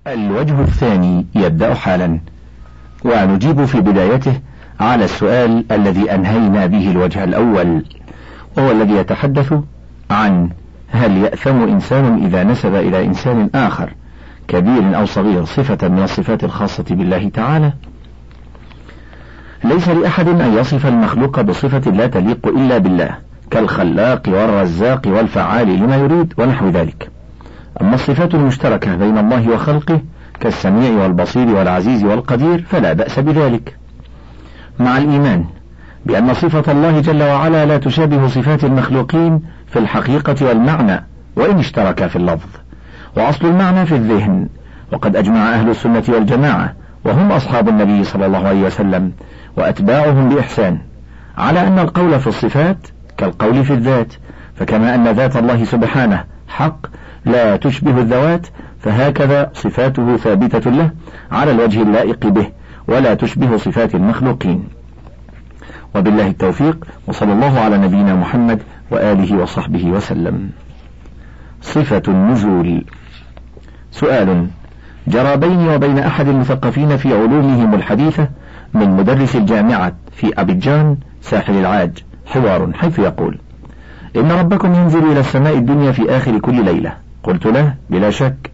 الوجه الثاني يبدأ حالا، ونجيب في بدايته على السؤال الذي أنهينا به الوجه الأول، وهو الذي يتحدث عن هل يأثم إنسان إذا نسب إلى إنسان آخر كبير أو صغير صفة من الصفات الخاصة بالله تعالى. ليس لأحد أن يصف المخلوق بصفة لا تليق إلا بالله، كالخلاق والرزاق والفعال لما يريد ونحو ذلك. أما الصفات المشتركة بين الله وخلقه كالسميع والبصير والعزيز والقدير فلا بأس بذلك، مع الإيمان بأن صفة الله جل وعلا لا تشابه صفات المخلوقين في الحقيقة والمعنى وإن اشتركا في اللفظ، وأصل المعنى في الذهن. وقد أجمع أهل السنة والجماعة وهم أصحاب النبي صلى الله عليه وسلم وأتباعهم بإحسان على أن القول في الصفات كالقول في الذات، فكما أن ذات الله سبحانه حق لا تشبه الذوات، فهكذا صفاته ثابتة له على الوجه اللائق به ولا تشبه صفات المخلوقين. وبالله التوفيق، وصلى الله على نبينا محمد وآله وصحبه وسلم. صفة النزول. سؤال جرى بيني وبين أحد المثقفين في علومهم الحديثة من مدرس الجامعة في أبيجان ساحل العاج حوار، حيث يقول: إن ربكم ينزل إلى السماء الدنيا في آخر كل ليلة. قلت له: بلا شك،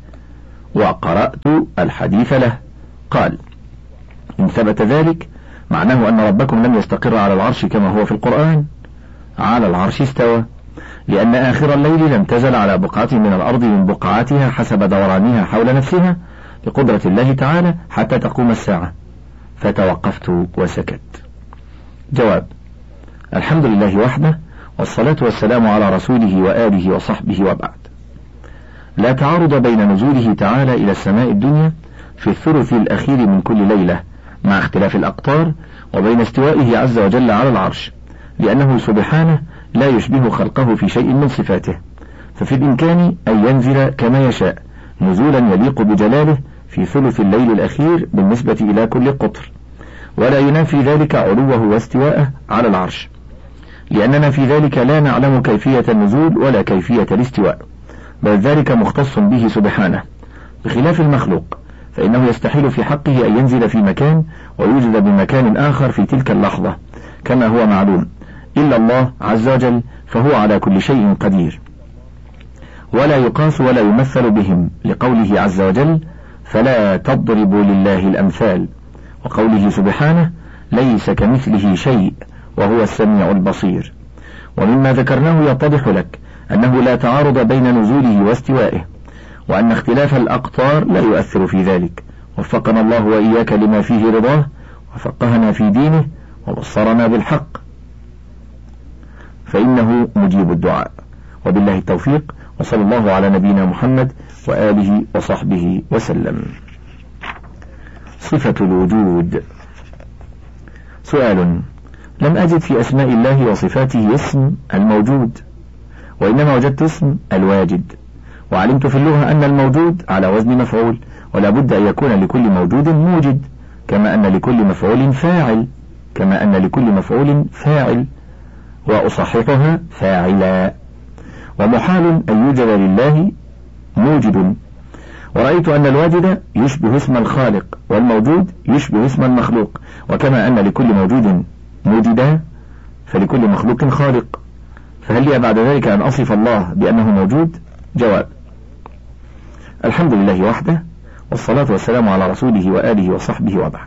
وقرأت الحديث له. قال: إن ثبت ذلك معناه أن ربكم لم يستقر على العرش كما هو في القرآن. على العرش استوى، لأن آخر الليل لم تزل على بقعة من الأرض من بقعاتها حسب دورانها حول نفسها بقدرة الله تعالى حتى تقوم الساعة. فتوقفت وسكت. جواب: الحمد لله وحده، والصلاة والسلام على رسوله وآله وصحبه، وبعد. لا تعارض بين نزوله تعالى إلى السماء الدنيا في الثلث الأخير من كل ليلة مع اختلاف الأقطار، وبين استوائه عز وجل على العرش، لأنه سبحانه لا يشبه خلقه في شيء من صفاته، ففي الإمكان أن ينزل كما يشاء نزولا يليق بجلاله في ثلث الليل الأخير بالنسبة إلى كل قطر، ولا ينافي ذلك علوه واستواءه على العرش، لأننا في ذلك لا نعلم كيفية النزول ولا كيفية الاستواء، بل ذلك مختص به سبحانه، بخلاف المخلوق فإنه يستحيل في حقه أن ينزل في مكان ويوجد بمكان آخر في تلك اللحظة كما هو معلوم، إلا الله عز وجل فهو على كل شيء قدير، ولا يقاس ولا يمثل بهم، لقوله عز وجل: فلا تضربوا لله الأمثال، وقوله سبحانه: ليس كمثله شيء وهو السميع البصير. ومما ذكرناه يتضح لك أنه لا تعارض بين نزوله واستوائه، وأن اختلاف الأقطار لا يؤثر في ذلك. وفقنا الله وإياك لما فيه رضاه، وفقهنا في دينه، وبصرنا بالحق، فإنه مجيب الدعاء. وبالله التوفيق، وصلى الله على نبينا محمد وآله وصحبه وسلم. صفة الوجود. سؤال: لم أجد في أسماء الله وصفاته اسم الموجود، وإنما وجدت اسم الواجد، وعلمت في اللغة أن الموجود على وزن مفعول، ولا بد أن يكون لكل موجود موجد، كما أن لكل مفعول فاعل، وأصححها فاعلا. ومحال أن يوجد لله موجد. ورأيت أن الواجد يشبه اسم الخالق، والموجود يشبه اسم المخلوق، وكما أن لكل موجود موجدا فلكل مخلوق خالق، فهل لي بعد ذلك أن أصف الله بأنه موجود؟ جواب: الحمد لله وحده، والصلاة والسلام على رسوله وآله وصحبه، وبعد.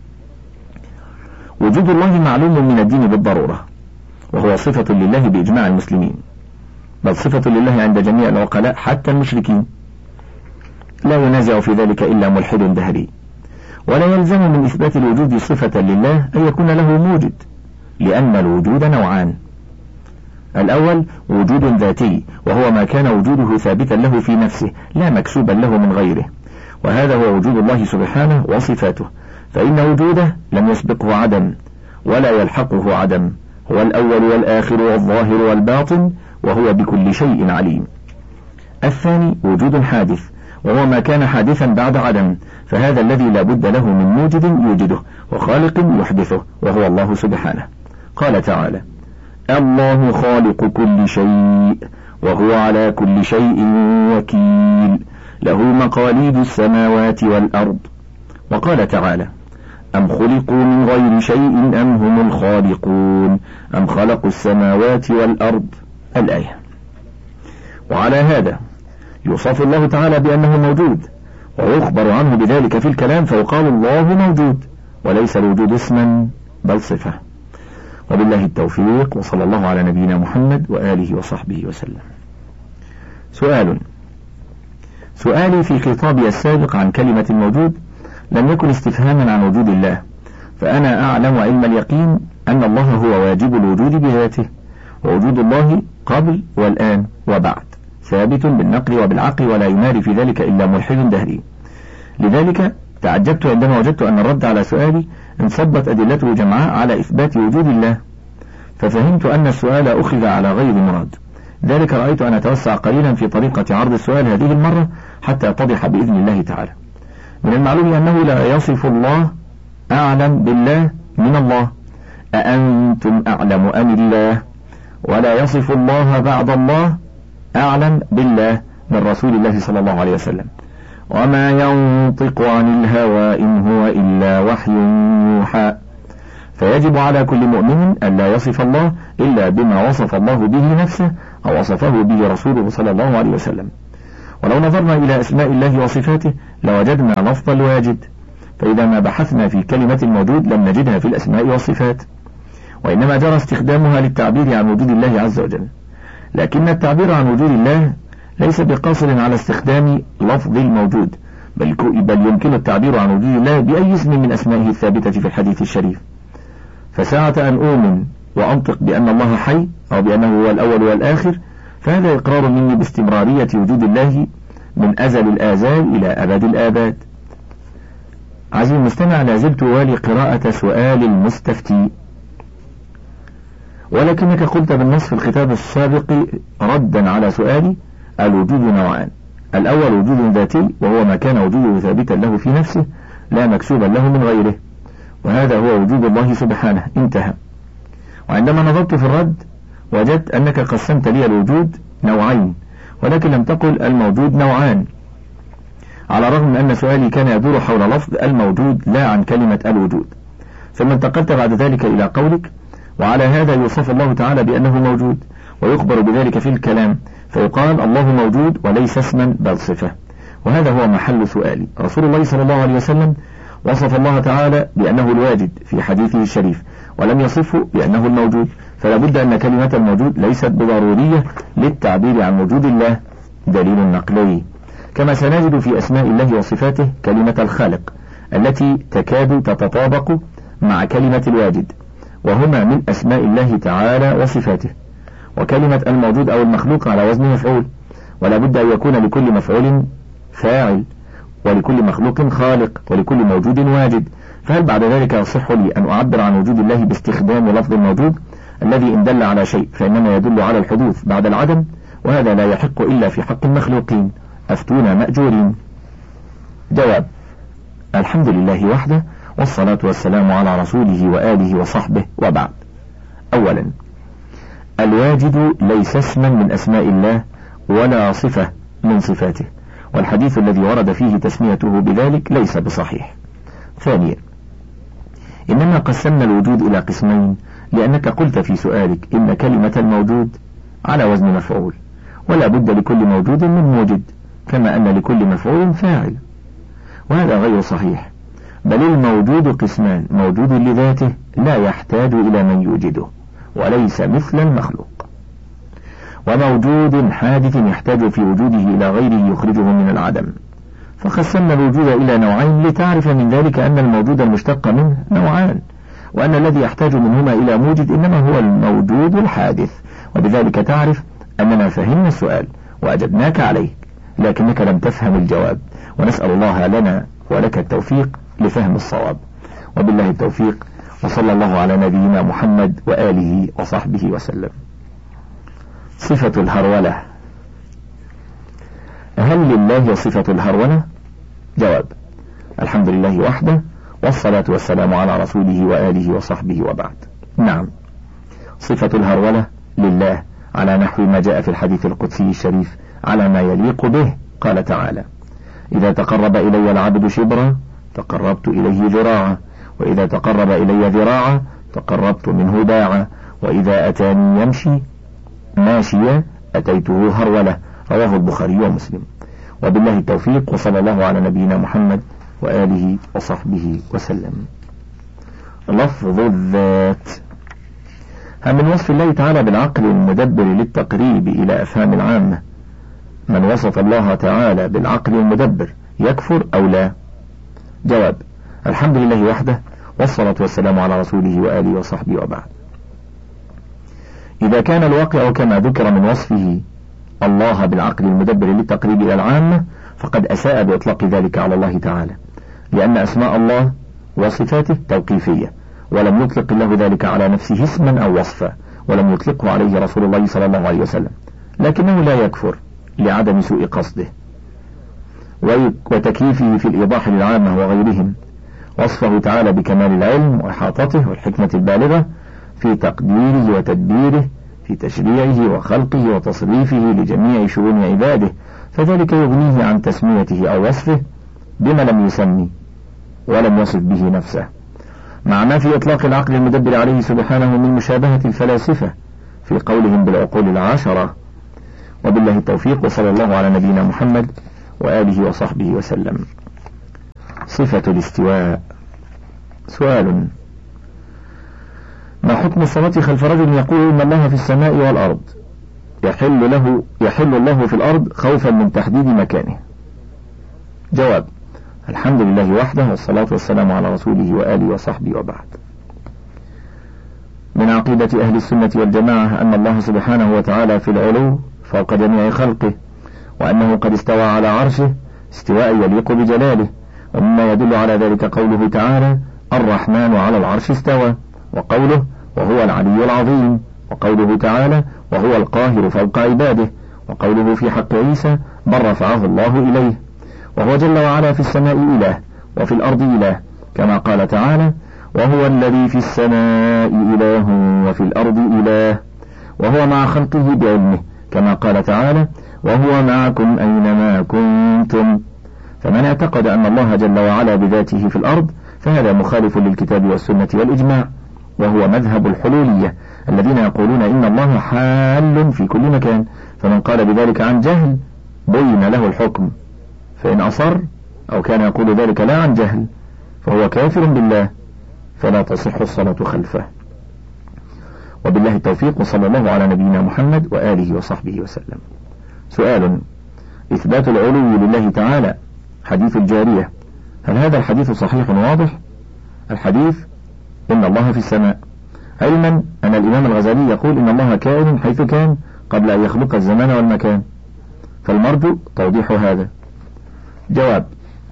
وجود الله معلوم من الدين بالضرورة، وهو صفة لله بإجماع المسلمين، بل صفة لله عند جميع العقلاء حتى المشركين، لا ينازع في ذلك إلا ملحد دهري. ولا يلزم من إثبات الوجود صفة لله أن يكون له موجد، لأن الوجود نوعان: الأول وجود ذاتي، وهو ما كان وجوده ثابتا له في نفسه لا مكسوبا له من غيره، وهذا هو وجود الله سبحانه وصفاته، فإن وجوده لم يسبقه عدم ولا يلحقه عدم، هو الأول والآخر والظاهر والباطن، وهو بكل شيء عليم. الثاني وجود حادث، وهو ما كان حادثا بعد عدم، فهذا الذي لا بد له من موجد يوجده وخالق يحدثه، وهو الله سبحانه. قال تعالى: الله خالق كل شيء وهو على كل شيء وكيل، له مقاليد السماوات والأرض. وقال تعالى: أم خلقوا من غير شيء أم هم الخالقون أم خلقوا السماوات والأرض، الآية. وعلى هذا يوصف الله تعالى بأنه موجود، ويخبر عنه بذلك في الكلام، فيقال الله موجود، وليس الوجود اسما بل صفة. وبالله التوفيق، وصلى الله على نبينا محمد وآله وصحبه وسلم. سؤالي في خطابي السابق عن كلمة الموجود لم يكن استفهاما عن وجود الله، فأنا أعلم علم اليقين أن الله هو واجب الوجود بذاته، ووجود الله قبل والآن وبعد ثابت بالنقل وبالعقل، ولا يماري في ذلك إلا ملحد دهري. لذلك تعجبت عندما وجدت أن الرد على سؤالي انصبت أدلته جمعاء على إثبات وجود الله، ففهمت أن السؤال أخذ على غير مراد. ذلك رأيت أن أتوسع قليلا في طريقة عرض السؤال هذه المرة حتى يتضح بإذن الله تعالى. من المعلوم أنه لا يصف الله أعلم بالله من الله، أأنتم أعلم أم الله، ولا يصف الله بعد الله أعلم بالله من رسول الله صلى الله عليه وسلم. وما ينطق عن الهوى إن هو إلا وحي يوحى. فيجب على كل مؤمن أن لا يصف الله إلا بما وصف الله به نفسه أو وصفه به رسوله صلى الله عليه وسلم. ولو نظرنا إلى أسماء الله وصفاته لوجدنا لفظ الواجد، فإذا ما بحثنا في كلمة الموجود لم نجدها في الأسماء والصفات، وإنما جرى استخدامها للتعبير عن وجود الله عز وجل. لكن التعبير عن وجود الله ليس بقاصر على استخدام لفظ الموجود، بل يمكن التعبير عن وجود الله بأي اسم من أسمائه الثابتة في الحديث الشريف. فساعة أن أؤمن وأنطق بأن الله حي أو بأنه هو الأول والآخر، فهذا إقرار مني باستمرارية وجود الله من أزل الآزال إلى أبد الآباد. عزيزي المستمع، لازلت والي قراءة سؤال المستفتي، ولكنك قلت بالنص في الخطاب السابق ردا على سؤالي: الوجود نوعان، الأول وجود ذاتي وهو ما كان وجوده ثابتا له في نفسه لا مكسوبا له من غيره، وهذا هو وجود الله سبحانه، انتهى. وعندما نظرت في الرد وجدت أنك قسمت لي الوجود نوعين، ولكن لم تقل الموجود نوعان، على الرغم من أن سؤالي كان يدور حول لفظ الموجود لا عن كلمة الوجود. ثم انتقلت بعد ذلك إلى قولك: وعلى هذا يوصف الله تعالى بأنه موجود، ويخبر بذلك في الكلام، فيقال الله موجود وليس اسما بل صفة. وهذا هو محل سؤالي. رسول الله صلى الله عليه وسلم وصف الله تعالى بأنه الواجد في حديثه الشريف، ولم يصفه بأنه الموجود، فلا بد أن كلمة الموجود ليست بضرورية للتعبير عن وجود الله، دليل نقلي. كما سنجد في أسماء الله وصفاته كلمة الخالق التي تكاد تتطابق مع كلمة الواجد، وهما من أسماء الله تعالى وصفاته. وكلمة الموجود أو المخلوق على وزن مفعول، ولا بد أن يكون لكل مفعول فاعل، ولكل مخلوق خالق، ولكل موجود واجد. فهل بعد ذلك يصح لي أن أعبر عن وجود الله باستخدام لفظ الموجود الذي إن دل على شيء فإنما يدل على الحدوث بعد العدم، وهذا لا يحق إلا في حق المخلوقين؟ أفتونا مأجورين. جواب: الحمد لله وحده، والصلاة والسلام على رسوله وآله وصحبه، وبعد. أولا، الواجد ليس اسما من أسماء الله ولا صفة من صفاته، والحديث الذي ورد فيه تسميته بذلك ليس بصحيح. ثانيا، إنما قسمنا الوجود إلى قسمين لأنك قلت في سؤالك إن كلمة الموجود على وزن مفعول، ولا بد لكل موجود من موجد، كما أن لكل مفعول فاعل، وهذا غير صحيح. بل الموجود قسمان: موجود لذاته لا يحتاج إلى من يوجده وليس مثل المخلوق، وموجود حادث يحتاج في وجوده إلى غيره يخرجه من العدم. فقسمنا الوجود إلى نوعين لتعرف من ذلك أن الموجود المشتق منه نوعان، وأن الذي يحتاج منهما إلى موجد إنما هو الموجود الحادث. وبذلك تعرف أننا فهمنا السؤال وأجبناك عليه، لكنك لم تفهم الجواب، ونسأل الله لنا ولك التوفيق لفهم الصواب. وبالله التوفيق، وصلى الله على نبينا محمد وآله وصحبه وسلم. صفة الهرولة: هل لله صفة الهرولة؟ جواب: الحمد لله وحده، والصلاة والسلام على رسوله وآله وصحبه، وبعد. نعم، صفة الهرولة لله على نحو ما جاء في الحديث القدسي الشريف على ما يليق به. قال تعالى: إذا تقرب إلي العبد شبرا تقربت إليه ذراعا، وإذا تقرب إلي ذراعا تقربت منه باعا، وإذا أتاني يمشي ماشيا أتيته هرولة. رواه البخاري ومسلم. وبالله التوفيق، وصلى الله على نبينا محمد وآله وصحبه وسلم. لفظ الذات. من وصف الله تعالى بالعقل المدبر للتقريب إلى أفهام العامة. من وصف الله تعالى بالعقل المدبر يكفر أو لا؟ جواب: الحمد لله وحده، والصلاة والسلام على رسوله وآله وصحبه وبعد. إذا كان الواقع كما ذكر من وصفه الله بالعقل المدبر للتقريب إلى العامة، فقد أساء بإطلاق ذلك على الله تعالى، لأن أسماء الله وصفاته توقيفية، ولم يطلق الله ذلك على نفسه اسما أو وصفا، ولم يطلقه عليه رسول الله صلى الله عليه وسلم، لكنه لا يكفر لعدم سوء قصده وتكييفه في الإيضاح للعامة وغيرهم. وصفه تعالى بكمال العلم وإحاطته والحكمة البالغة في تقديره وتدبيره، في تشريعه وخلقه وتصريفه لجميع شؤون عباده، فذلك يغنيه عن تسميته أو وصفه بما لم يسمي ولم يصف به نفسه، مع ما في إطلاق العقل المدبر عليه سبحانه من مشابهة الفلاسفة في قولهم بالعقول العشرة. وبالله التوفيق، وصلى الله على نبينا محمد وآله وصحبه وسلم. صفة الاستواء. سؤال: ما حكم الصلاة خلف رجل يقول إن الله في السماء والأرض يحل الله في الأرض خوفا من تحديد مكانه؟ جواب: الحمد لله وحده، والصلاة والسلام على رسوله وآله وصحبه وبعد. من عقيدة أهل السنة والجماعة أن الله سبحانه وتعالى في العلو فوق جميع خلقه، وأنه قد استوى على عرشه استواء يليق بجلاله، ومما يدل على ذلك قوله تعالى: الرحمن على العرش استوى، وقوله: وهو العلي العظيم، وقوله تعالى: وهو القاهر فوق عباده، وقوله في حق عيسى: بل رفعه الله إليه. وهو جل وعلا في السماء إله وفي الأرض إله، كما قال تعالى: وهو الذي في السماء إله وفي الأرض إله، وهو مع خلقه بعلمه، كما قال تعالى: وهو معكم أينما كنتم. فمن اعتقد أن الله جل وعلا بذاته في الأرض فهذا مخالف للكتاب والسنة والإجماع، وهو مذهب الحلولية الذين يقولون إن الله حال في كل مكان، فمن قال بذلك عن جهل بين له الحكم، فإن أصر أو كان يقول ذلك لا عن جهل فهو كافر بالله، فلا تصح الصلاة خلفه. وبالله التوفيق، وصلى الله على نبينا محمد وآله وصحبه وسلم. سؤال: إثبات العلو لله تعالى، حديث الجارية، هل هذا الحديث صحيح واضح؟ الحديث: إن الله في السماء، علما أن الإمام الغزالي يقول إن الله كائن حيث كان قبل أن يخلق الزمان والمكان، فالمرجو توضيح هذا. جواب: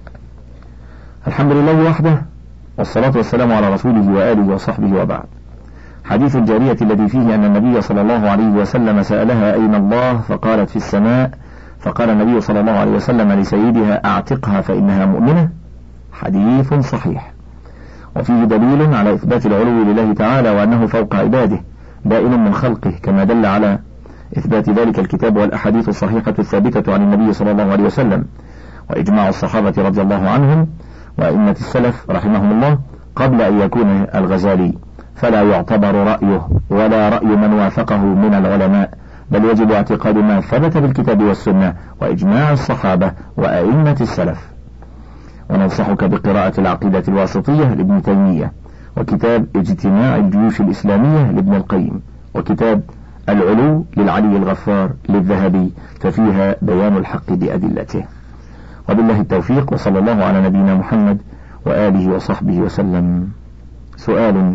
الحمد لله وحده، والصلاة والسلام على رسوله وآله وصحبه وبعد. حديث الجارية الذي فيه أن النبي صلى الله عليه وسلم سألها أين الله فقالت في السماء، فقال النبي صلى الله عليه وسلم لسيدها: أعتقها فإنها مؤمنة، حديث صحيح، وفيه دليل على إثبات العلو لله تعالى وأنه فوق عباده بائن من خلقه، كما دل على إثبات ذلك الكتاب والأحاديث الصحيحة الثابتة عن النبي صلى الله عليه وسلم، وإجماع الصحابة رضي الله عنهم وأئمة السلف رحمهم الله قبل أن يكون الغزالي، فلا يعتبر رأيه ولا رأي من وافقه من العلماء، بل يجب اعتقاد ما ثبت بالكتاب والسنة وإجماع الصحابة وأئمة السلف. وننصحك بقراءة العقيدة الواسطية لابن تيمية، وكتاب اجتماع الجيوش الإسلامية لابن القيم، وكتاب العلو للعلي الغفار للذهبي، ففيها بيان الحق بأدلته. وبالله التوفيق، وصلى الله على نبينا محمد وآله وصحبه وسلم. سؤال: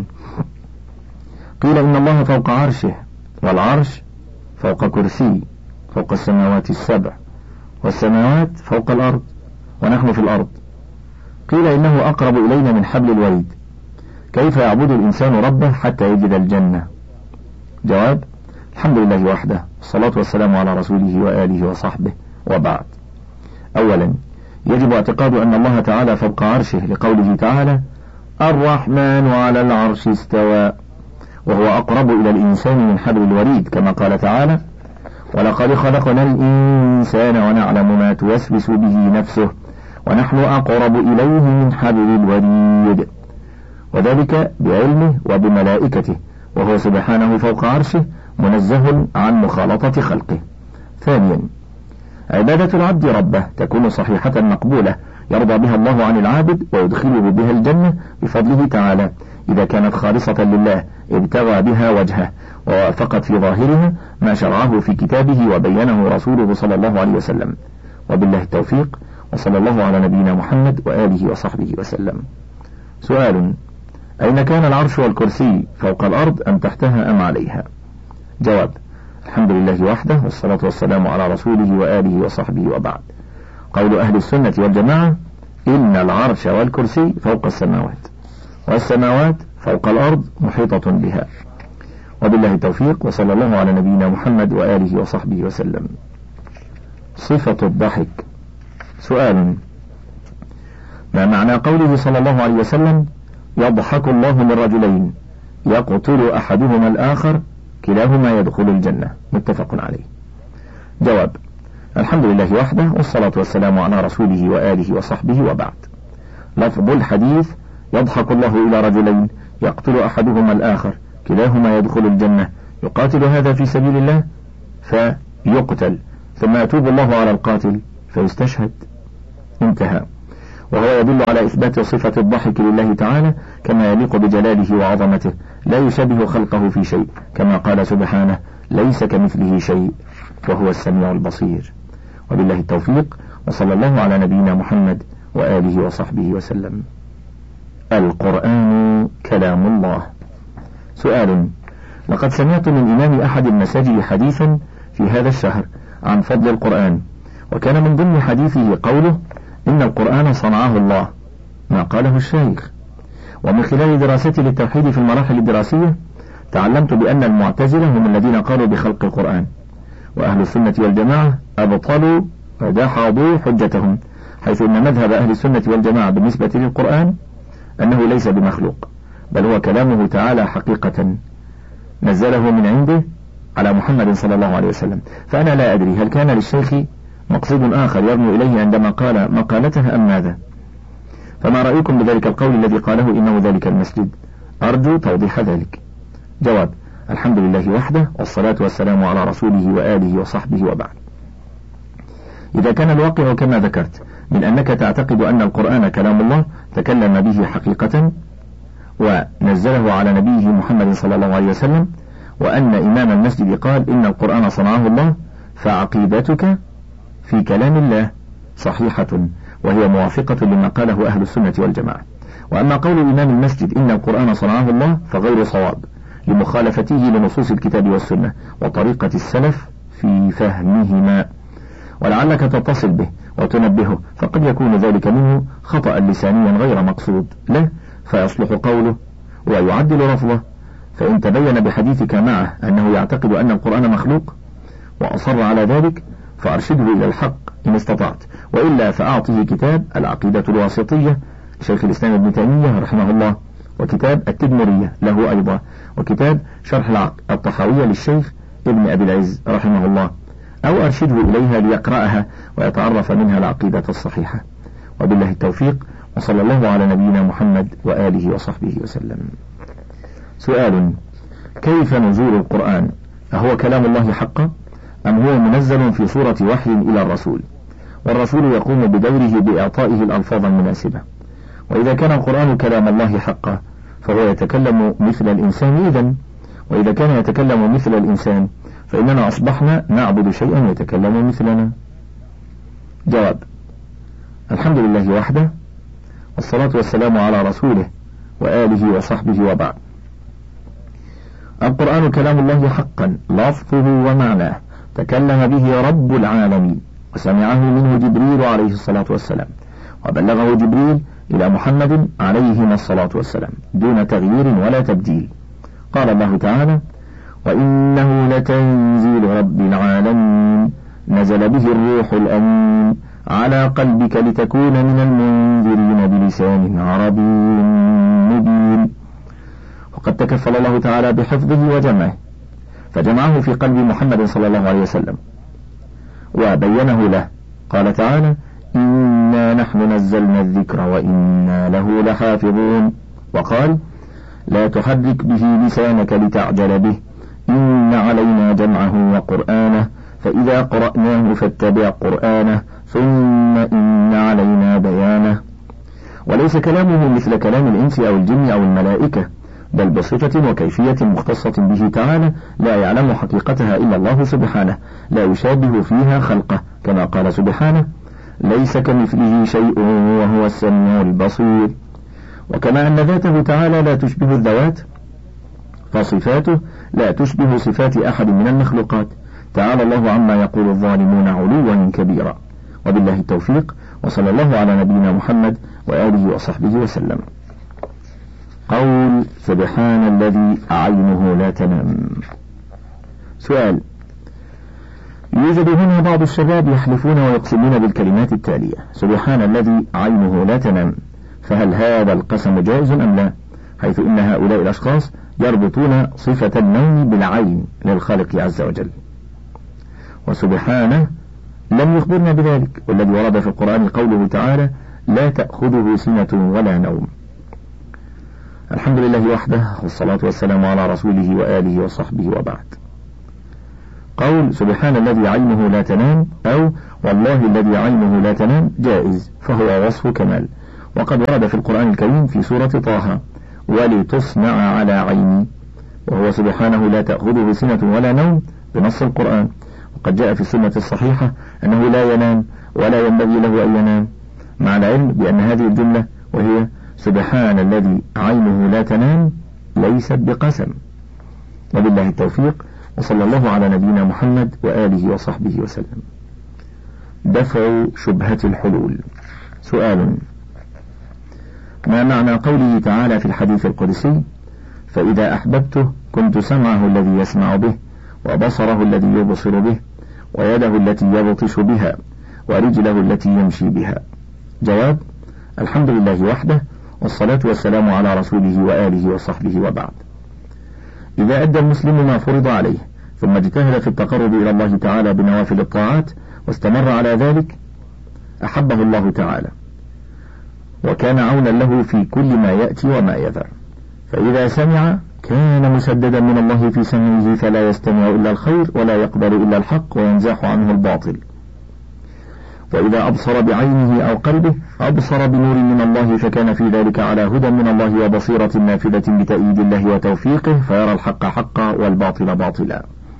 قيل إن الله فوق عرشه، والعرش فوق كرسي، فوق السماوات السبع، والسماوات فوق الأرض، ونحن في الأرض. قيل إنه أقرب إلينا من حبل الوريد، كيف يعبد الإنسان ربه حتى يجد الجنة؟ جواب: الحمد لله وحده، الصلاة والسلام على رسوله وآله وصحبه وبعد. أولا، يجب اعتقاد أن الله تعالى فوق عرشه، لقوله تعالى: الرحمن على العرش استوى، وهو أقرب إلى الإنسان من حبل الوريد، كما قال تعالى: ولقد خلقنا الإنسان ونعلم ما توسوس به نفسه ونحن أقرب إليه من حبل الوريد، وذلك بعلمه وبملائكته، وهو سبحانه فوق عرشه منزه عن مخالطة خلقه. ثانيا، عبادة العبد ربه تكون صحيحة مقبولة يرضى بها الله عن العابد ويدخله بها الجنة بفضله تعالى، إذا كانت خالصة لله ابتغى بها وجهه ووافقت في ظاهرها ما شرعه في كتابه وبينه رسوله صلى الله عليه وسلم. وبالله التوفيق، وصلى الله على نبينا محمد وآله وصحبه وسلم. سؤال: أين كان العرش والكرسي، فوق الأرض أم تحتها أم عليها؟ جواب: الحمد لله وحده، والصلاة والسلام على رسوله وآله وصحبه، وبعد. قول أهل السنة والجماعة: إن العرش والكرسي فوق السماوات، والسماوات فوق الأرض محيطة بها. وبالله التوفيق، وصلى الله على نبينا محمد وآله وصحبه وسلم. صفة الضحك. سؤال: ما معنى قوله صلى الله عليه وسلم: يضحك الله من رجلين يقتل أحدهما الآخر كلاهما يدخل الجنة؟ متفق عليه. جواب: الحمد لله وحده، والصلاة والسلام على رسوله وآله وصحبه، وبعد. لفظ الحديث: يضحك الله إلى رجلين يقتل أحدهما الآخر كلاهما يدخل الجنة، يقاتل هذا في سبيل الله فيقتل، ثم يتوب الله على القاتل فيستشهد. انتهى. وهو يدل على إثبات صفة الضحك لله تعالى كما يليق بجلاله وعظمته، لا يشبه خلقه في شيء، كما قال سبحانه: ليس كمثله شيء وهو السميع البصير. وبالله التوفيق، وصلى الله على نبينا محمد وآله وصحبه وسلم. القرآن كلام الله. سؤال: لقد سمعت من إمام أحد المساجد حديثا في هذا الشهر عن فضل القرآن، وكان من ضمن حديثه قوله: إن القرآن صنعه الله، ما قاله الشيخ. ومن خلال دراستي للتوحيد في المراحل الدراسية تعلمت بأن المعتزلة هم الذين قالوا بخلق القرآن، وأهل السنة والجماعة أبطلوا ودحضوا حجتهم، حيث أن مذهب أهل السنة والجماعة بالنسبة للقرآن أنه ليس بمخلوق، بل هو كلامه تعالى حقيقة نزله من عنده على محمد صلى الله عليه وسلم. فأنا لا أدري هل كان للشيخ مقصود آخر يرمو إليه عندما قال مقالته أم ماذا؟ فما رأيكم بذلك القول الذي قاله إنه ذلك المسجد؟ أرجو توضيح ذلك. جواب: الحمد لله وحده، والصلاة والسلام على رسوله وآله وصحبه، وبعد. إذا كان الواقع كما ذكرت من أنك تعتقد أن القرآن كلام الله تكلم به حقيقة ونزله على نبيه محمد صلى الله عليه وسلم، وأن إمام المسجد قال إن القرآن صنعه الله، فعقيدتك في كلام الله صحيحة، وهي موافقة لما قاله أهل السنة والجماعة. وأما قول إمام المسجد إن القرآن صنعه الله فغير صواب، لمخالفته لنصوص الكتاب والسنة وطريقة السلف في فهمهما، ولعلك تتصل به وتنبهه، فقد يكون ذلك منه خطأ لسانيا غير مقصود له، فيصلح قوله ويعدل لفظه. فإن تبين بحديثك معه أنه يعتقد أن القرآن مخلوق وأصر على ذلك فأرشده إلى الحق إن استطعت، وإلا فأعطه كتاب العقيدة الواسطية شيخ الإسلام ابن تيمية رحمه الله، وكتاب التدمرية له أيضا، وكتاب شرح الطحاوية للشيخ ابن أبي العز رحمه الله، أو أرشده إليها ليقرأها ويتعرف منها العقيدة الصحيحة. وبالله التوفيق، وصلى الله على نبينا محمد وآله وصحبه وسلم. سؤال: كيف نزول القرآن؟ أهو كلام الله حقا أم هو منزل في صورة وحي إلى الرسول، والرسول يقوم بدوره بإعطائه الألفاظ المناسبة؟ وإذا كان القرآن كلام الله حقا فهو يتكلم مثل الإنسان إذن، وإذا كان يتكلم مثل الإنسان فإننا أصبحنا نعبد شيئا يتكلم مثلنا. جواب: الحمد لله وحده، والصلاة والسلام على رسوله وآله وصحبه، وبعد. القرآن كلام الله حقا، لفظه ومعناه تكلم به رب العالمين، وسمعه منه جبريل عليه الصلاة والسلام، وبلغه جبريل إلى محمد عليهما الصلاة والسلام دون تغيير ولا تبديل. قال الله تعالى: وإنه لتنزيل رب العالمين نزل به الروح الأمين على قلبك لتكون من المنذرين بلسان عربي مبين. وقد تكفل الله تعالى بحفظه وجمعه، فجمعه في قلب محمد صلى الله عليه وسلم وبينه له. قال تعالى: إنا نحن نزلنا الذكر وإنا له لحافظون. وقال لا تحرك به لسانك لتعجل به إن علينا جمعه وقرآنه فإذا قرأناه فاتبع قرآنه ثم إن علينا بيانه. وليس كلامه مثل كلام الإنس أو الجن أو الملائكة، بل بصفة وكيفية مختصة به تعالى لا يعلم حقيقتها إلا الله سبحانه، لا يشابه فيها خلقه، كما قال سبحانه ليس كمثله شيء وهو السميع البصير. وكما أن ذاته تعالى لا تشبه الذوات، فصفاته لا تشبه صفات أحد من المخلوقات، تعالى الله عما يقول الظالمون علوا كبيرا. وبالله التوفيق، وصلى الله على نبينا محمد وآله وصحبه وسلم. قول سبحان الذي عينه لا تنام. سؤال: يوجد هنا بعض الشباب يحلفون ويقسمون بالكلمات التالية: سبحان الذي عينه لا تنام، فهل هذا القسم جائز أم لا؟ حيث إن هؤلاء الأشخاص يربطون صفة النوم بالعين للخالق عز وجل، وسبحانه لم يخبرنا بذلك، والذي ورد في القرآن قوله تعالى لا تأخذه سنة ولا نوم. الحمد لله وحده، والصلاة والسلام على رسوله وآله وصحبه وبعد. قول سبحان الذي عينه لا تنام أو والله الذي عينه لا تنام جائز، فهو وصف كمال، وقد ورد في القرآن الكريم في سورة طه ولتصنع على عيني، وهو سبحانه لا تأخذه سنة ولا نوم بنص القرآن. وقد جاء في السنة الصحيحة أنه لا ينام ولا ينبغي له أن ينام، مع العلم بأن هذه الجملة وهي سبحان الذي عينه لا تنام ليست بقسم. وبالله التوفيق، وصلى الله على نبينا محمد وآله وصحبه وسلم. دفع شبهة الحلول. سؤال: ما معنى قوله تعالى في الحديث القدسي فإذا أحببته كنت سمعه الذي يسمع به وبصره الذي يبصر به ويده التي يبطش بها ورجله التي يمشي بها؟ جواب: الحمد لله وحده، والصلاة والسلام على رسوله وآله وصحبه وبعد. إذا أدى المسلم ما فرض عليه ثم اجتهد في التقرب إلى الله تعالى بنوافل الطاعات واستمر على ذلك أحبه الله تعالى، وكان عونا له في كل ما يأتي وما يذر. فإذا سمع كان مسددا من الله في سمعه، فلا يستمع إلا الخير ولا يقبل إلا الحق وينزاح عنه الباطل. وإذا أبصر بعينه أو قلبه أبصر بنور من الله، فكان في ذلك على هدى من الله وبصيرة نافذة بتأييد الله وتوفيقه، فيرى الحق حقا والباطل باطلا.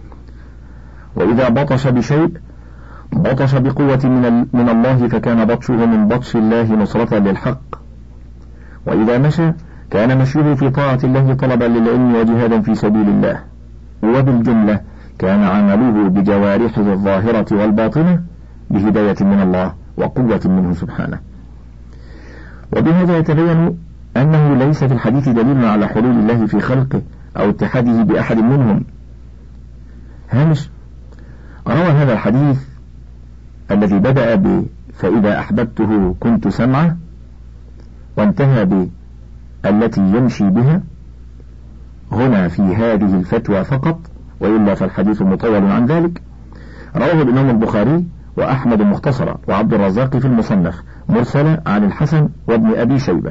وإذا بطش بشيء بطش بقوة من الله، فكان بطشه من بطش الله نصرة للحق. وإذا مشى كان مشيه في طاعة الله طلبا للعلم وجهادا في سبيل الله. وبالجملة كان عمله بجوارحه الظاهرة والباطنة بهداية من الله وقوة منه سبحانه. وبهذا يتبين أنه ليس في الحديث دليل على حلول الله في خلقه أو اتحاده بأحد منهم. هامش: روى هذا الحديث الذي بدأ فإذا أحببته كنت سمعه وانتهى بالتي يمشي بها هنا في هذه الفتوى فقط، وإلا فالحديث مطول عن ذلك. رواه الإمام البخاري وأحمد مختصرا وعبد الرزاق في المصنف مرسلة عن الحسن وابن أبي شيبة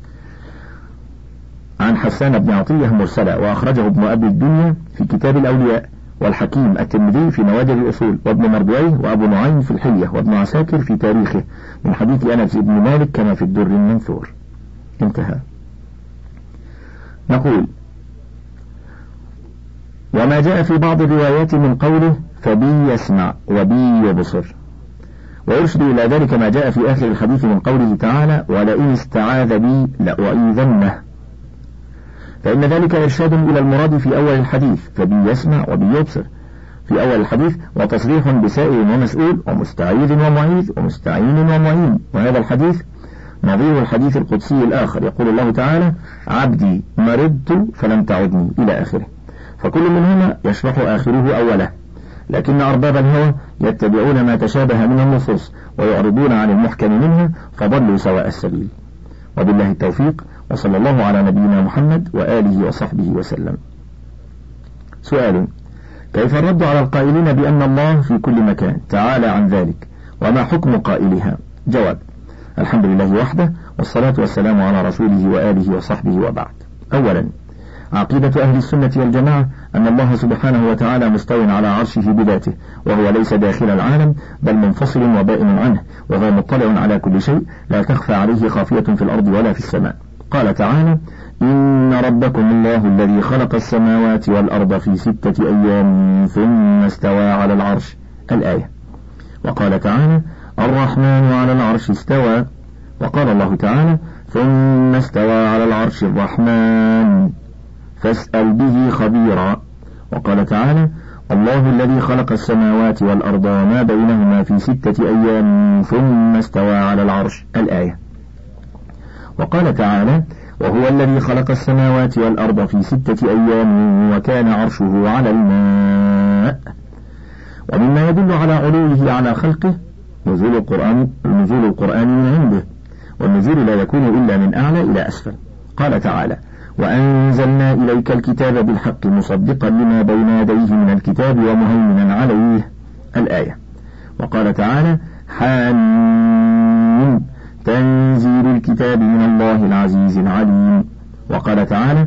عن حسان بن عطية مرسلة، وأخرجه ابن أبي الدنيا في كتاب الأولياء، والحكيم الترمذي في نوادر الأصول، وابن مردويه وأبو نعيم في الحلية، وابن عساكر في تاريخه من حديث أنس بن مالك كما في الدر المنثور. انتهى. نقول: وما جاء في بعض الروايات من قوله فبي يسمع وبي يبصر، ويرشد إلى ذلك ما جاء في آخر الحديث من قوله تعالى ولئن استعاذ بي لأعيذنه، فإن ذلك إرشاد إلى المراد في أول الحديث فبي يسمع وبي يبصر في أول الحديث، وتصريح بسائل ومسؤول ومستعيذ ومعيذ ومستعين ومعين. وهذا الحديث نظير الحديث القدسي الآخر، يقول الله تعالى عبدي مرضت فلم تعدني إلى آخره، فكل منهما يشرح آخره أوله، لكن أرباب الهوى يتبعون ما تشابه من النصوص ويعرضون عن المحكم منها، فضلوا سواء السبيل. وبالله التوفيق، وصلى الله على نبينا محمد وآله وصحبه وسلم. سؤال: كيف الرد على القائلين بأن الله في كل مكان تعالى عن ذلك، وما حكم قائلها؟ جواب: الحمد لله وحده، والصلاة والسلام على رسوله وآله وصحبه وبعد. أولا، عقيدة أهل السنة والجماعة أن الله سبحانه وتعالى مستو على عرشه بذاته، وهو ليس داخل العالم بل منفصل وبائن عنه، وهو مطلع على كل شيء، لا تخفى عليه خافية في الأرض ولا في السماء. قال تعالى: إن ربكم الله الذي خلق السماوات والأرض في 6 أيام ثم استوى على العرش، الآية. وقال تعالى: الرحمن على العرش استوى. وقال الله تعالى: ثم استوى على العرش الرحمن فاسأل به خبيرا. وقال تعالى: الله الذي خلق السماوات والأرض وما بينهما في 6 أيام ثم استوى على العرش، الآية. وقال تعالى: وهو الذي خلق السماوات والأرض في 6 أيام وكان عرشه على الماء. ومما يدل على علوه على خلقه نزول القرآن من عنده، والنزول لا يكون إلا من أعلى إلى أسفل. قال تعالى: وأنزلنا إليك الكتاب بالحق مصدقا لما بين يديه من الكتاب ومهيمنا عليه، الآية. وقال تعالى: حامين تنزيل الكتاب من الله العزيز العليم. وقال تعالى: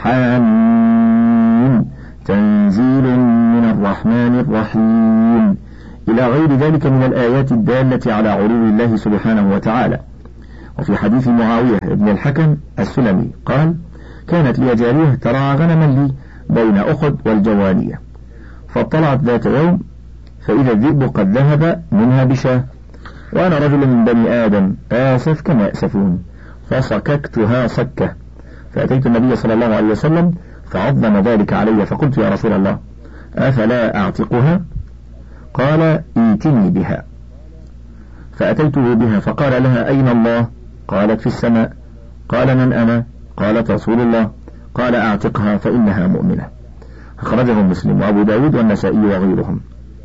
حامين تنزيل من الرحمن الرحيم، إلى غير ذلك من الآيات الدالة على علو الله سبحانه وتعالى. وفي حديث معاوية بن الحكم السلمي قال: كانت لي جارية ترعى غنما لي بين أخد والجوانية، فاطلعت ذات يوم فإذا الذئب قد ذهب منها بشاة، وأنا رجل من بني آدم آسف كما يأسفون، فصككتها صكة، فأتيت النبي صلى الله عليه وسلم فعظم ذلك علي، فقلت: يا رسول الله أفلا أعتقها؟ قال: ائتني بها. فأتيته بها فقال لها: أين الله؟ قالت: في السماء. قال: من أنا؟ قالت: رسول الله. قال: أعتقها فإنها مؤمنة. أخرجه مسلم وأبو داود والنسائي وغيرهم.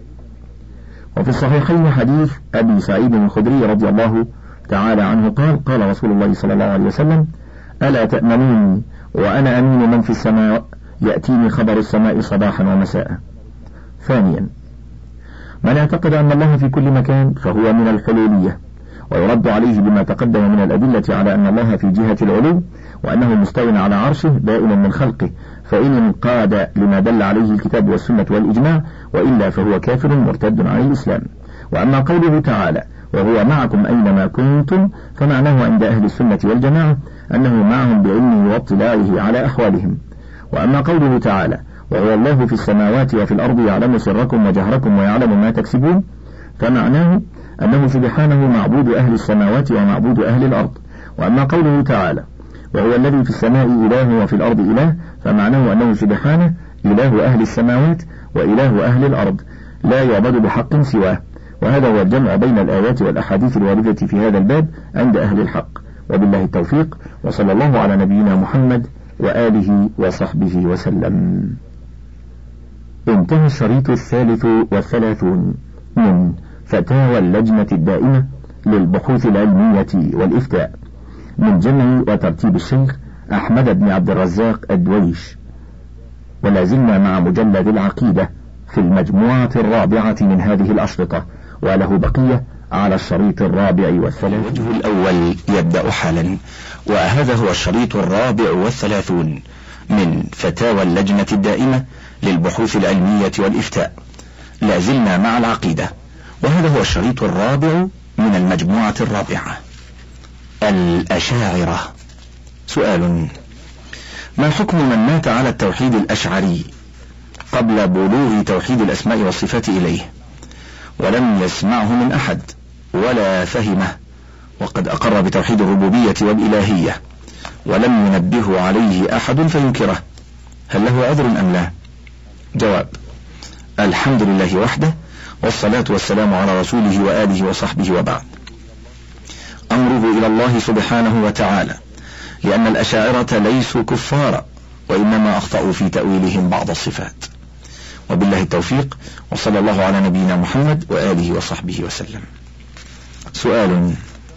وفي الصحيحين حديث أبي سعيد الخدري رضي الله تعالى عنه قال: قال رسول الله صلى الله عليه وسلم: ألا تأمنوني وأنا أمين من في السماء، يأتيني خبر السماء صباحا ومساء. ثانيا، من اعتقد أن الله في كل مكان فهو من الحلولية، ويرد عليه بما تقدم من الأدلة على أن الله في جهة العلو، وأنه مستو على عرشه بائن من خلقه، فإن انقاد لما دل عليه الكتاب والسنة والإجماع، وإلا فهو كافر مرتد عن الإسلام. وأما قوله تعالى: وهو معكم أينما كنتم، فمعناه عند أهل السنة والجماعة أنه معهم بعلمه واطلاعه على أحوالهم. وأما قوله تعالى: وهو الله في السماوات وفي الأرض يعلم سركم وجهركم ويعلم ما تكسبون، فمعناه أنه سبحانه معبود أهل السماوات ومعبود أهل الأرض. وأما قوله تعالى: وهو الذي في السماء إله وفي الأرض إله، فمعناه أنه سبحانه إله أهل السماوات وإله أهل الأرض، لا يعبد بحق سواه. وهذا هو الجمع بين الآيات والأحاديث الواردة في هذا الباب عند أهل الحق. وبالله التوفيق، وصلى الله على نبينا محمد وآله وصحبه وسلم. انتهى الشريط 33 من فتاوى اللجنة الدائمة للبحوث العلمية والإفتاء، من جمع وترتيب الشيخ أحمد بن عبد الرزاق الدويش. ولا زلنا مع مجلد العقيدة في المجموعة الرابعة من هذه الأشرطة، وله بقية على الشريط الرابع والثلاثين. الوجه الأول يبدأ حالا، وهذا هو الشريط الرابع والثلاثون من فتاوى اللجنة الدائمة للبحوث العلمية والإفتاء. لا زلنا مع العقيدة، وهذا هو الشريط الرابع من المجموعة الرابعة. الأشاعرة. سؤال: ما حكم من مات على التوحيد الأشعري قبل بلوغ توحيد الأسماء والصفات إليه، ولم يسمعه من أحد ولا فهمه، وقد أقر بتوحيد الربوبية والإلهية ولم ينبه عليه أحد فينكره، هل له عذر أم لا؟ جواب: الحمد لله وحده، والصلاة والسلام على رسوله وآله وصحبه وبعد. أمره إلى الله سبحانه وتعالى، لأن الأشاعرة ليسوا كفارا، وإنما أخطأوا في تأويلهم بعض الصفات. وبالله التوفيق، وصلى الله على نبينا محمد وآله وصحبه وسلم. سؤال: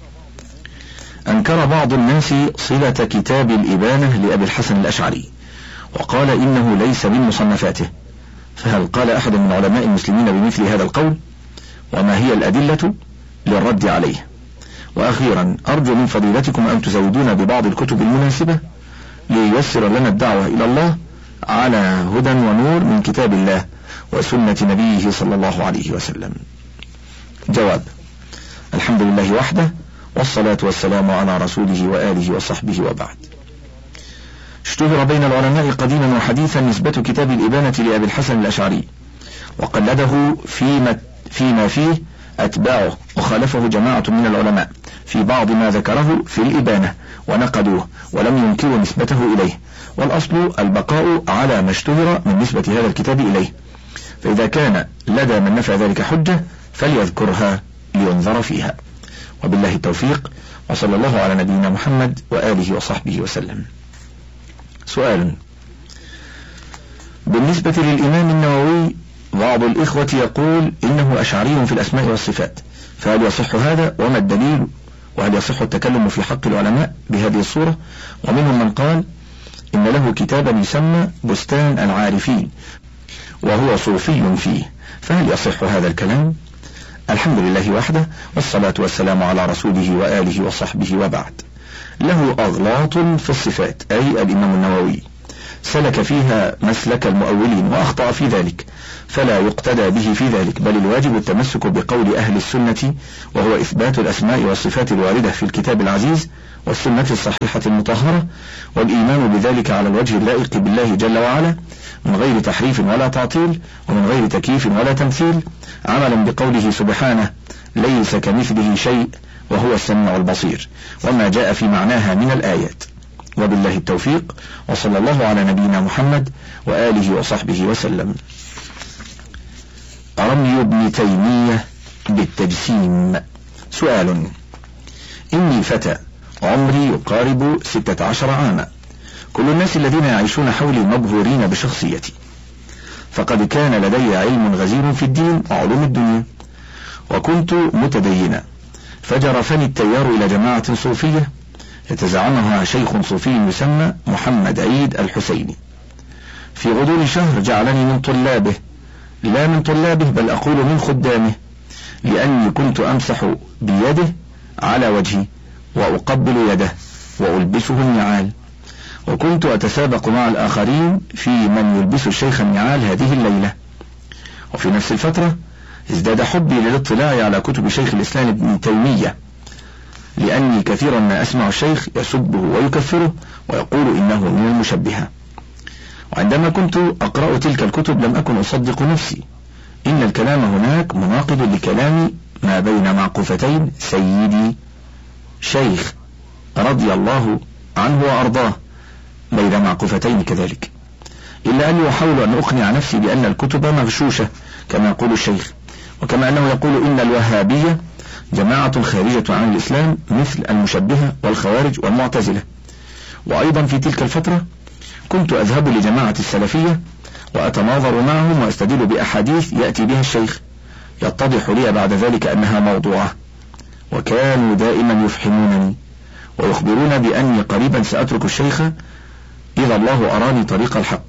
أنكر بعض الناس صلة كتاب الإبانة لأبي الحسن الأشعري، وقال إنه ليس من مصنفاته، فهل قال أحد من علماء المسلمين بمثل هذا القول؟ وما هي الأدلة للرد عليه؟ وأخيرا أرجو من فضيلتكم أن تزودون ببعض الكتب المناسبة لييسر لنا الدعوة إلى الله على هدى ونور من كتاب الله وسنة نبيه صلى الله عليه وسلم. جواب: الحمد لله وحده، والصلاة والسلام على رسوله وآله وصحبه، وبعد. اشتهر بين العلماء قديما وحديثا نسبة كتاب الإبانة لأبي الحسن الأشعري، وقلده فيما فيه أتباعه، وخالفه جماعة من العلماء في بعض ما ذكره في الإبانة ونقدوه ولم ينكروا نسبته إليه، والأصل البقاء على ما اشتهر من نسبة هذا الكتاب إليه، فإذا كان لدى من نفى ذلك حجة فليذكرها لينظر فيها، وبالله التوفيق، وصلى الله على نبينا محمد وآله وصحبه وسلم. سؤال: بالنسبة للإمام النووي بعض الإخوة يقول إنه أشعري في الأسماء والصفات، فهل يصح هذا وما الدليل؟ وهل يصح التكلم في حق العلماء بهذه الصورة؟ ومنهم من قال إن له كتابا يسمى بستان العارفين وهو صوفي فيه، فهل يصح هذا الكلام؟ الحمد لله وحده، والصلاة والسلام على رسوله وآله وصحبه، وبعد. له أغلاط في الصفات، أي الإمام النووي سلك فيها مسلك المؤولين وأخطأ في ذلك، فلا يقتدى به في ذلك، بل الواجب التمسك بقول أهل السنة، وهو إثبات الأسماء والصفات الواردة في الكتاب العزيز والسنة الصحيحة المطهرة، والإيمان بذلك على الوجه اللائق بالله جل وعلا، من غير تحريف ولا تعطيل، ومن غير تكييف ولا تمثيل، عملا بقوله سبحانه: ليس كمثله شيء وهو السميع البصير، وما جاء في معناها من الآيات. وبالله التوفيق، وصلى الله على نبينا محمد وآله وصحبه وسلم. رمي ابن تيمية بالتجسيم. سؤال: إني فتى عمري يقارب 16 عاما، كل الناس الذين يعيشون حولي مبهورين بشخصيتي، فقد كان لدي علم غزير في الدين وعلوم الدنيا، وكنت متدينا، فجرفني التيار إلى جماعة صوفية يتزعمها شيخ صوفي يسمى محمد عيد الحسيني. في غضون شهر جعلني من طلابه، لا من طلابه بل أقول من خدامه، لأني كنت أمسح بيده على وجهي وأقبل يده وألبسه النعال، وكنت أتسابق مع الآخرين في من يلبس الشيخ النعال هذه الليلة. وفي نفس الفترة ازداد حبي للاطلاع على كتب شيخ الإسلام ابن تيمية، لأني كثيرا ما أسمع الشيخ يسبه ويكفره ويقول إنه من المشبهة، وعندما كنت أقرأ تلك الكتب لم أكن أصدق نفسي، إن الكلام هناك مناقض لكلام ما بين معقوفتين سيدي شيخ رضي الله عنه وأرضاه بين معقوفتين كذلك، إلا أني أحاول أن أقنع نفسي بأن الكتب مغشوشة كما يقول الشيخ، وكما أنه يقول إن الوهابية جماعة خارجة عن الإسلام مثل المشبهة والخوارج والمعتزلة. وأيضا في تلك الفترة كنت أذهب لجماعة السلفية وأتناظر معهم وأستدل بأحاديث يأتي بها الشيخ، يتضح لي بعد ذلك أنها موضوعة، وكانوا دائما يفحمونني ويخبرون بأني قريبا سأترك الشيخ إذا الله أراني طريق الحق.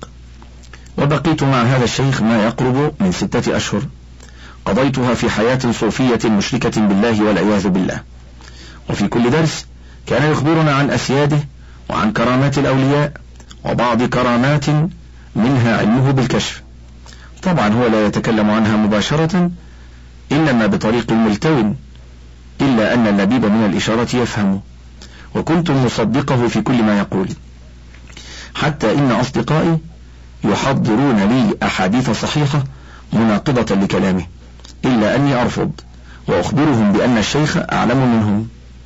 وبقيت مع هذا الشيخ ما يقرب من 6 أشهر، قضيتها في حياة صوفية مشركة بالله والعياذ بالله. وفي كل درس كان يخبرنا عن أسياده وعن كرامات الأولياء، وبعض كرامات منها علمه بالكشف، طبعا هو لا يتكلم عنها مباشرة إنما بطريق ملتون، إلا أن اللبيب من الإشارة يفهم، وكنت مصدقه في كل ما يقول، حتى إن أصدقائي يحضرون لي أحاديث صحيحة مناقضة لكلامه، إلا أني أرفض وأخبرهم بأن الشيخ أعلم منهم.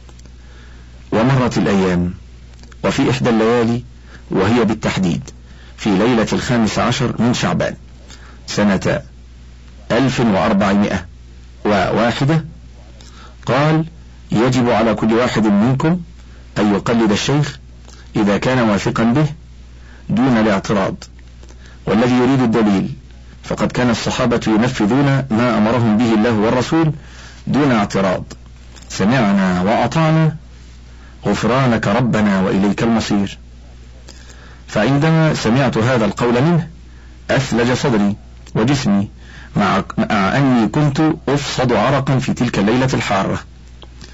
ومرت الأيام، وفي إحدى الليالي، وهي بالتحديد في ليلة 15 من شعبان سنة 1401، قال: يجب على كل واحد منكم أن يقلد الشيخ إذا كان واثقا به دون الاعتراض، والذي يريد الدليل فقد كان الصحابة ينفذون ما أمرهم به الله والرسول دون اعتراض، سمعنا وأطعنا غفرانك ربنا وإليك المصير. فعندما سمعت هذا القول منه أثلج صدري وجسمي، مع أني كنت أفصد عرقا في تلك الليلة الحارة،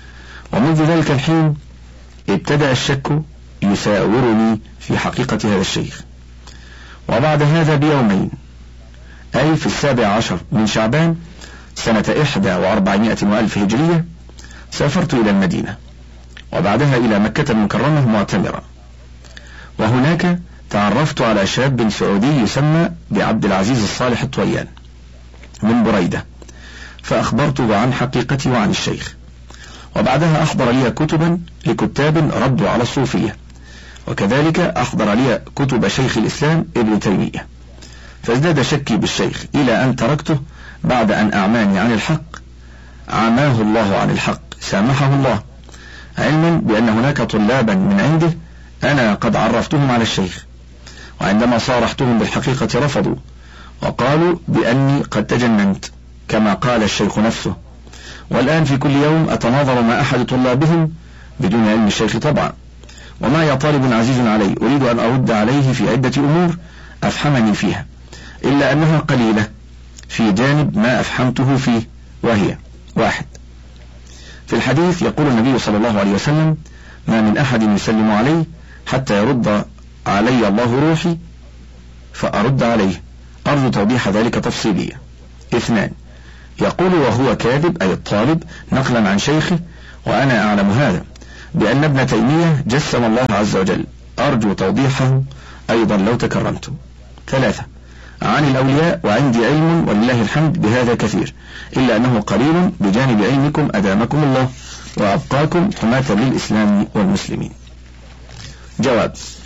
ومنذ ذلك الحين ابتدأ الشك يساورني في حقيقة هذا الشيخ. وبعد هذا بيومين، أي في 17 من شعبان سنة 41,000 هجرية، سافرت إلى المدينة وبعدها إلى مكة المكرمة معتمرا، وهناك تعرفت على شاب سعودي يسمى بعبد العزيز الصالح الطويان من بريدة، فأخبرته عن حقيقتي وعن الشيخ، وبعدها أحضر لي كتبا لكتاب ردوا على الصوفية، وكذلك أحضر لي كتب شيخ الإسلام ابن تيمية، فازداد شكي بالشيخ إلى أن تركته بعد أن أعماني عن الحق، عماه الله عن الحق سامحه الله، علما بأن هناك طلابا من عنده أنا قد عرفتهم على الشيخ، وعندما صارحتهم بالحقيقة رفضوا وقالوا بأني قد تجننت كما قال الشيخ نفسه. والآن في كل يوم أتناظر مع أحد طلابهم بدون علم الشيخ طبعا، ومعي طالب عزيز علي أريد أن أرد عليه في عدة أمور أفهمني فيها، إلا أنها قليلة في جانب ما أفهمته فيه، وهي: 1. في الحديث يقول النبي صلى الله عليه وسلم: ما من أحد يسلم علي حتى يرد علي الله روحي فأرد عليه. أرجو توضيح ذلك تفصيليا. 2. يقول وهو كاذب، أي الطالب، نقلا عن شيخه، وأنا أعلم هذا، بأن ابن تيمية جسم الله عز وجل. أرجو توضيحه أيضا لو تكرمتم. 3. عن الأولياء، وعندي علم ولله الحمد بهذا كثير، إلا أنه قليل بجانب علمكم أدامكم الله وأبقاكم حماة للإسلام والمسلمين. جواب: